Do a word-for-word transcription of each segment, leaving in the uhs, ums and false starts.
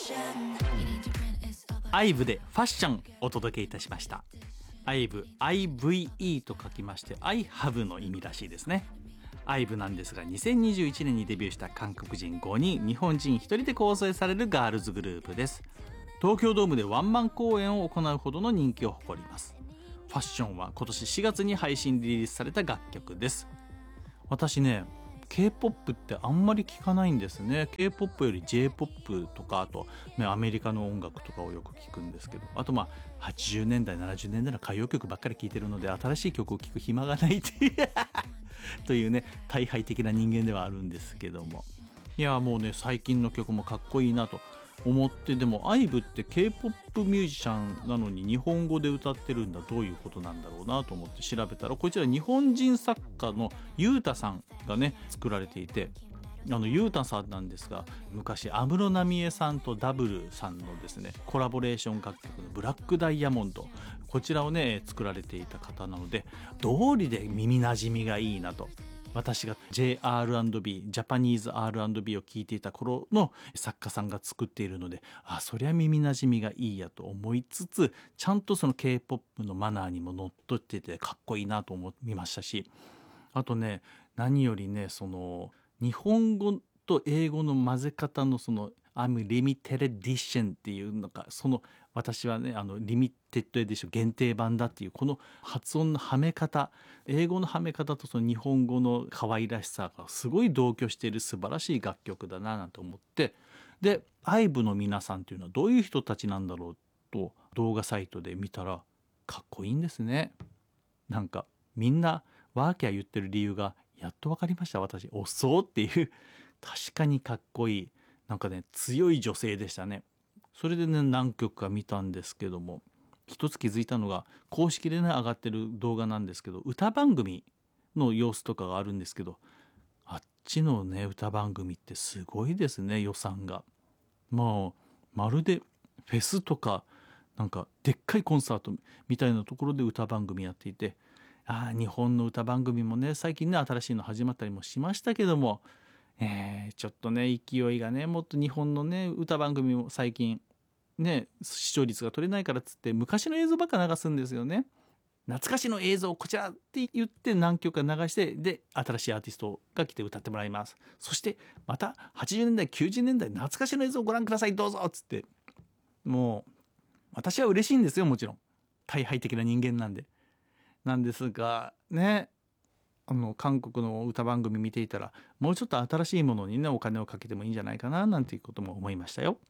アイブでファッションお届けいたしました。アイブ アイブイイー と書きまして I have の意味らしいですね。アイブなんですがにせんにじゅういちねんにデビューした韓国人ごにん、日本人ひとりで構成されるガールズグループです。東京ドームでワンマン公演を行うほどの人気を誇ります。ファッションは今年しがつに配信リリースされた楽曲です。私ね K-ポップ ってあんまり聞かないんですね。 K-ポップ より J-ポップ とかあと、ね、アメリカの音楽とかをよく聞くんですけど、あとまあはちじゅうねんだいななじゅうねんだいの歌謡曲ばっかり聞いてるので新しい曲を聴く暇がないっていうというね大敗的な人間ではあるんですけども、いやもうね最近の曲もかっこいいなと思って、でもアイブって K-ポップ ミュージシャンなのに日本語で歌ってるんだ、どういうことなんだろうなと思って調べたら、こちら日本人作家のゆうたさんがね作られていて、あのゆうたさんなんですが昔安室奈美恵さんとダブルさんのですねコラボレーション楽曲のブラックダイヤモンド、こちらをね作られていた方なので道理で耳なじみがいいなと、私が ジェイアールアンドビー ジャパニーズ アールアンドビー を聴いていた頃の作家さんが作っているので、あそりゃ耳なじみがいいやと思いつつ、ちゃんとその K-ポップ のマナーにものっとっててかっこいいなと思いましたし、あとね何よりねその日本語と英語の混ぜ方のそのI'm limited edition っていうのか、その私はねあのリミテッドエディション限定版だっていうこの発音のはめ方、英語のはめ方とその日本語の可愛らしさがすごい同居している素晴らしい楽曲だななんて思って、でアイブの皆さんっていうのはどういう人たちなんだろうと動画サイトで見たらかっこいいんですね。なんかみんなワーキャー言ってる理由がやっと分かりました。私おそうっていう確かにかっこいい、なんかね強い女性でしたね。それでね何曲か見たんですけども、一つ気づいたのが公式でね上がってる動画なんですけど、歌番組の様子とかがあるんですけど、あっちのね歌番組ってすごいですね、予算が。まあまるでフェスとかなんかでっかいコンサートみたいなところで歌番組やっていて、あ日本の歌番組もね最近ね新しいの始まったりもしましたけども、えー、ちょっとね勢いがねもっと日本のね歌番組も最近ね視聴率が取れないからっつって昔の映像ばっか流すんですよね。懐かしの映像こちらって言って何曲か流して、で新しいアーティストが来て歌ってもらいます。そしてまたはちじゅうねんだいきゅうじゅうねんだい懐かしの映像をご覧くださいどうぞっつって、もう私は嬉しいんですよ、もちろん大敗的な人間なんでなんですがね、あの韓国の歌番組見ていたらもうちょっと新しいものにねお金をかけてもいいんじゃないかななんていうことも思いましたよ。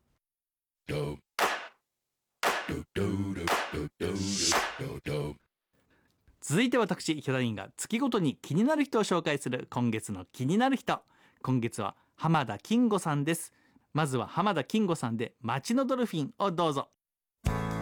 続いて私ヒロインが月ごとに気になる人を紹介する今月の気になる人。今月は浜田金吾さんです。まずは浜田金吾さんで街のドルフィンをどうぞ。